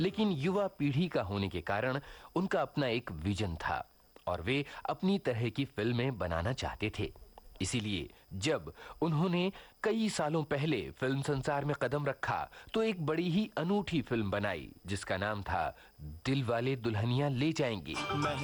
लेकिन युवा पीढ़ी का होने के कारण उनका अपना एक विजन था और वे अपनी तरह की फिल्में बनाना चाहते थे। इसीलिए जब उन्होंने कई सालों पहले फिल्म संसार में कदम रखा तो एक बड़ी ही अनूठी फिल्म बनाई जिसका नाम था दिलवाले दुल्हनिया ले जाएंगे।